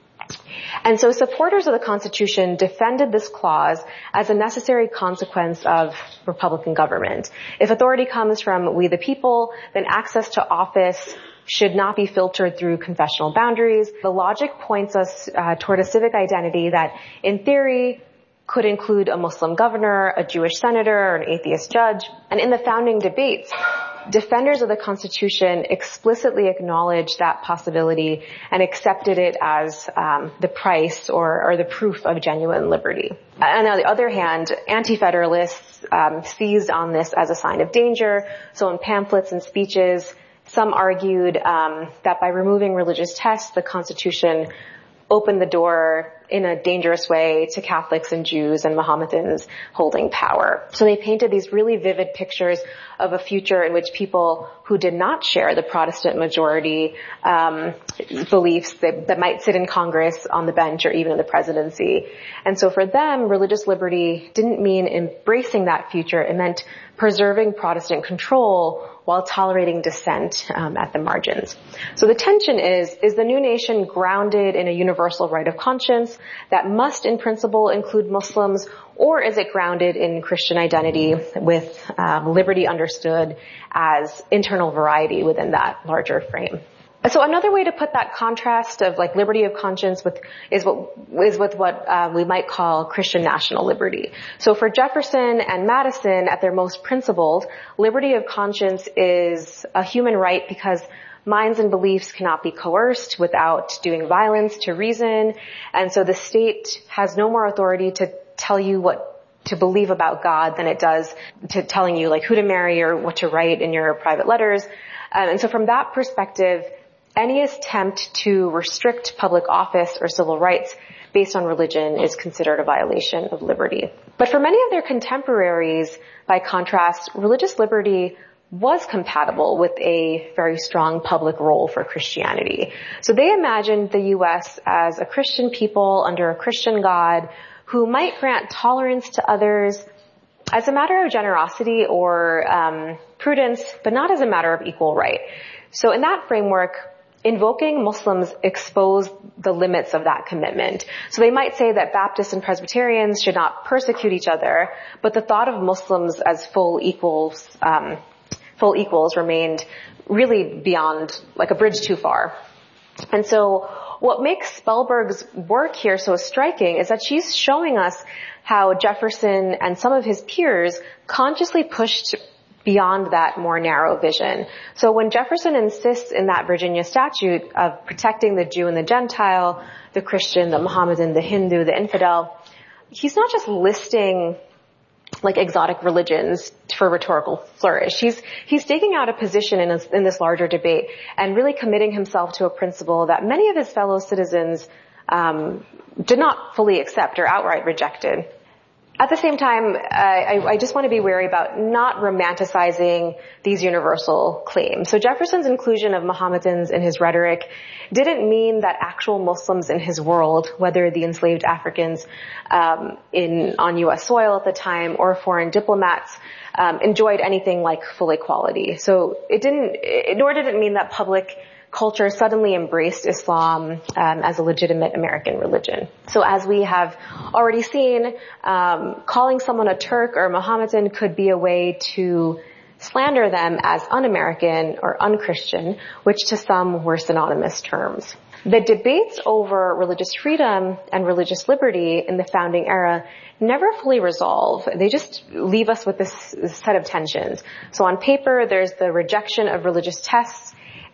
And so supporters of the Constitution defended this clause as a necessary consequence of Republican government. If authority comes from we the people, then access to office should not be filtered through confessional boundaries. The logic points us uh, toward a civic identity that, in theory, could include a Muslim governor, a Jewish senator, or an atheist judge. And in the founding debates, defenders of the Constitution explicitly acknowledged that possibility and accepted it as um, the price or, or the proof of genuine liberty. And on the other hand, anti-federalists um, seized on this as a sign of danger. So in pamphlets and speeches, some argued um, that by removing religious tests, the Constitution opened the door in a dangerous way to Catholics and Jews and Mohammedans holding power. So they painted these really vivid pictures of a future in which people who did not share the Protestant majority um, beliefs that, that might sit in Congress, on the bench, or even in the presidency. And so for them, religious liberty didn't mean embracing that future. It meant preserving Protestant control while tolerating dissent um, at the margins. So the tension is, is the new nation grounded in a universal right of conscience that must in principle include Muslims, or is it grounded in Christian identity with um, liberty understood as internal variety within that larger frame? So another way to put that contrast of like liberty of conscience with is what is with what uh, we might call Christian national liberty. So for Jefferson and Madison, at their most principled, liberty of conscience is a human right because minds and beliefs cannot be coerced without doing violence to reason, and so the state has no more authority to tell you what to believe about God than it does to telling you like who to marry or what to write in your private letters. Um, and so from that perspective, any attempt to restrict public office or civil rights based on religion is considered a violation of liberty. But for many of their contemporaries, by contrast, religious liberty was compatible with a very strong public role for Christianity. So they imagined the U S as a Christian people under a Christian God who might grant tolerance to others as a matter of generosity or um, prudence, but not as a matter of equal right. So in that framework, invoking Muslims expose the limits of that commitment. So they might say that Baptists and Presbyterians should not persecute each other, but the thought of Muslims as full equals, um, full equals remained really beyond, like a bridge too far. And so what makes Spellberg's work here so striking is that she's showing us how Jefferson and some of his peers consciously pushed beyond that more narrow vision. So when Jefferson insists in that Virginia statute of protecting the Jew and the Gentile, the Christian, the Mohammedan, the Hindu, the infidel, he's not just listing like exotic religions for rhetorical flourish. He's, he's taking out a position in, a, in this larger debate and really committing himself to a principle that many of his fellow citizens um, did not fully accept or outright rejected. At the same time, uh, I, I just want to be wary about not romanticizing these universal claims. So Jefferson's inclusion of Mohammedans in his rhetoric didn't mean that actual Muslims in his world, whether the enslaved Africans um, in on U S soil at the time or foreign diplomats, um, enjoyed anything like full equality. So it didn't, it, nor did it mean that public culture suddenly embraced Islam um, as a legitimate American religion. So as we have already seen, um, calling someone a Turk or a Mohammedan could be a way to slander them as un-American or un-Christian, which to some were synonymous terms. The debates over religious freedom and religious liberty in the founding era never fully resolve. They just leave us with this, this set of tensions. So on paper, there's the rejection of religious tests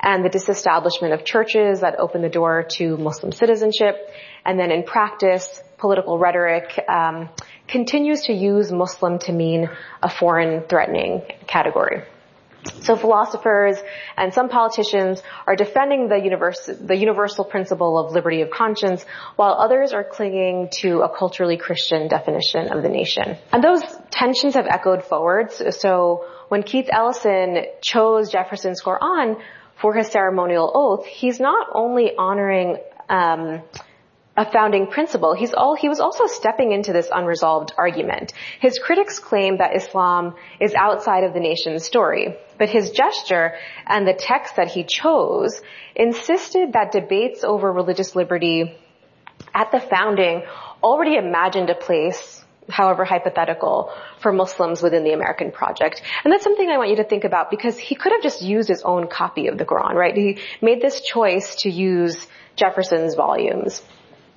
and the disestablishment of churches that opened the door to Muslim citizenship. And then in practice, political rhetoric um, continues to use Muslim to mean a foreign threatening category. So philosophers and some politicians are defending the, universe, the universal principle of liberty of conscience, while others are clinging to a culturally Christian definition of the nation. And those tensions have echoed forwards. So when Keith Ellison chose Jefferson's Quran for his ceremonial oath, he's not only honoring um a founding principle, he's all, he was also stepping into this unresolved argument. His critics claim that Islam is outside of the nation's story, but his gesture and the text that he chose insisted that debates over religious liberty at the founding already imagined a place, however hypothetical, for Muslims within the American project. And that's something I want you to think about, because he could have just used his own copy of the Quran, right? He made this choice to use Jefferson's volumes.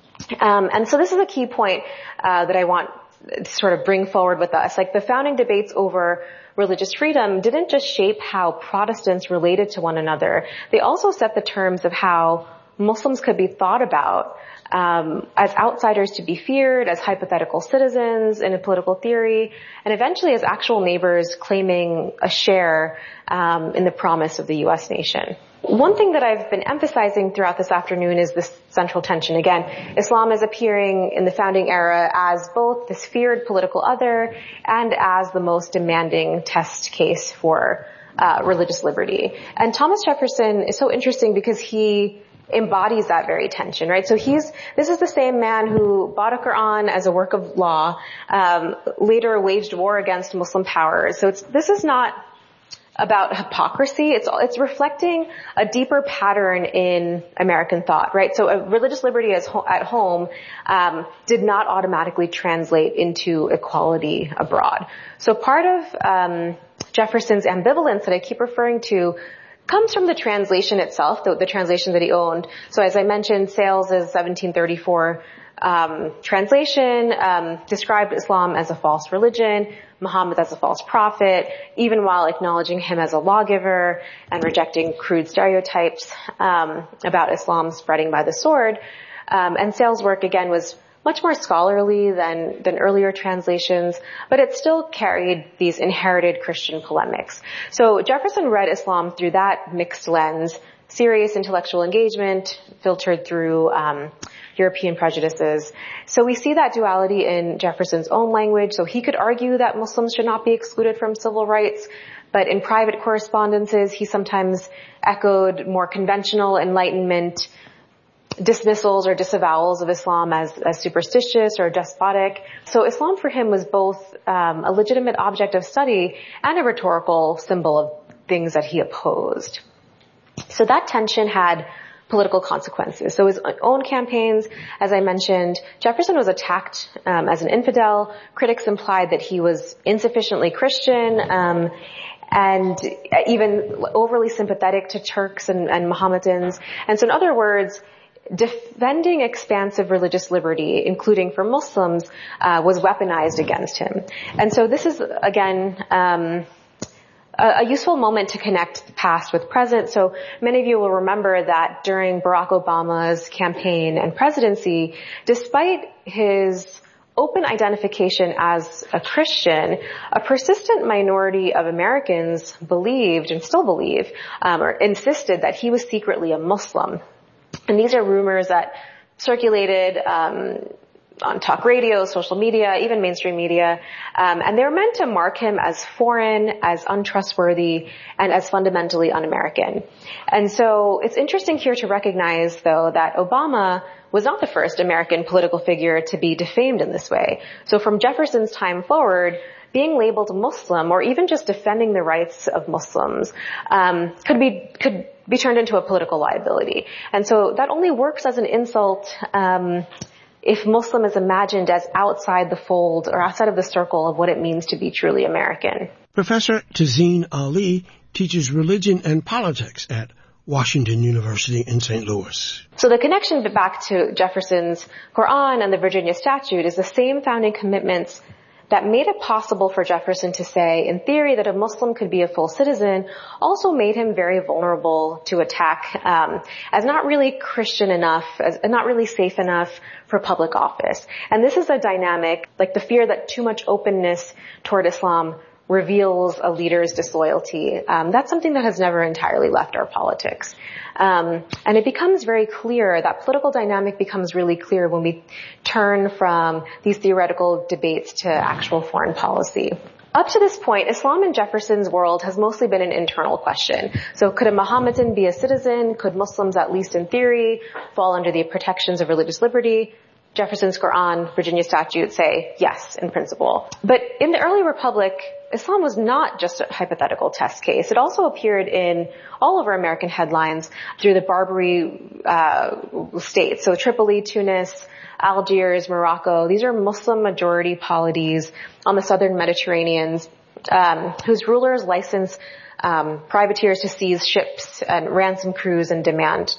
Um, and so this is a key point uh, that I want to sort of bring forward with us. Like, the founding debates over religious freedom didn't just shape how Protestants related to one another. They also set the terms of how Muslims could be thought about um, as outsiders to be feared, as hypothetical citizens in a political theory, and eventually as actual neighbors claiming a share um, in the promise of the U S nation. One thing that I've been emphasizing throughout this afternoon is this central tension. Again, Islam is appearing in the founding era as both this feared political other and as the most demanding test case for uh, religious liberty. And Thomas Jefferson is so interesting because he embodies that very tension, right? So he's, this is the same man who bought a Quran as a work of law, um, later waged war against Muslim powers. So it's, this is not about hypocrisy. It's it's reflecting a deeper pattern in American thought, right? So a religious liberty as ho- at home um, did not automatically translate into equality abroad. So part of um, Jefferson's ambivalence that I keep referring to comes from the translation itself, the, the translation that he owned. So as I mentioned, Sales' seventeen thirty-four um, translation um, described Islam as a false religion, Muhammad as a false prophet, even while acknowledging him as a lawgiver and rejecting crude stereotypes um, about Islam spreading by the sword. Um, and Sales' work, again, was much more scholarly than, than earlier translations, but it still carried these inherited Christian polemics. So Jefferson read Islam through that mixed lens, serious intellectual engagement filtered through um, European prejudices. So we see that duality in Jefferson's own language. So he could argue that Muslims should not be excluded from civil rights, but in private correspondences, he sometimes echoed more conventional Enlightenment dismissals or disavowals of Islam as, as superstitious or despotic. So Islam for him was both um, a legitimate object of study and a rhetorical symbol of things that he opposed. So that tension had political consequences. So his own campaigns, as I mentioned, Jefferson was attacked um, as an infidel. Critics implied that he was insufficiently Christian um, and even overly sympathetic to Turks and, and Mohammedans. And so in other words, defending expansive religious liberty, including for Muslims, uh, was weaponized against him. And so this is, again, um, a, a useful moment to connect past with present. So many of you will remember that during Barack Obama's campaign and presidency, despite his open identification as a Christian, a persistent minority of Americans believed and still believe um, or insisted that he was secretly a Muslim. And these are rumors that circulated um, on talk radio, social media, even mainstream media, um, and they're meant to mark him as foreign, as untrustworthy, and as fundamentally un-American. And so it's interesting here to recognize, though, that Obama was not the first American political figure to be defamed in this way. So from Jefferson's time forward, being labeled Muslim or even just defending the rights of Muslims um, could be could be turned into a political liability. And so that only works as an insult um, if Muslim is imagined as outside the fold or outside of the circle of what it means to be truly American. Professor Tazeen Ali teaches religion and politics at Washington University in Saint Louis. So the connection back to Jefferson's Quran and the Virginia Statute is the same founding commitments that made it possible for Jefferson to say, in theory, that a Muslim could be a full citizen also made him very vulnerable to attack um, as not really Christian enough, as not really safe enough for public office. And this is a dynamic, like the fear that too much openness toward Islam reveals a leader's disloyalty. Um, that's something that has never entirely left our politics. Um, and it becomes very clear, that political dynamic becomes really clear when we turn from these theoretical debates to actual foreign policy. Up to this point, Islam in Jefferson's world has mostly been an internal question. So could a Mohammedan be a citizen? Could Muslims, at least in theory, fall under the protections of religious liberty? Jefferson's Quran, Virginia statutes say yes, in principle. But in the early republic, Islam was not just a hypothetical test case. It also appeared in all over American headlines through the Barbary uh, states. So Tripoli, Tunis, Algiers, Morocco. These are Muslim-majority polities on the southern Mediterranean, um, whose rulers license um, privateers to seize ships and ransom crews and demand